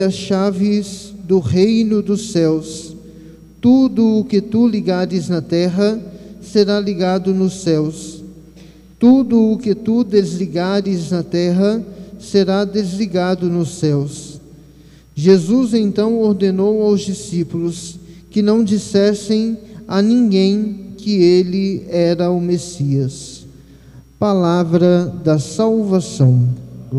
as chaves do reino dos céus. Tudo o que tu ligares na terra será ligado nos céus. Tudo o que tu desligares na terra será desligado nos céus. Jesus então ordenou aos discípulos que não dissessem a ninguém que ele era o Messias. Palavra da salvação.